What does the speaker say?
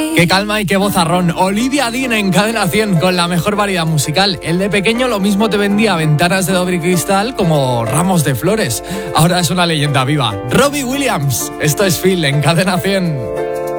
Qué calma y qué vozarrón. Olivia Dean en Cadena 100 con la mejor variedad musical. El de pequeño lo mismo te vendía ventanas de doble cristal como ramos de flores. Ahora es una leyenda viva. Robbie Williams. Esto es Phil en Cadena 100.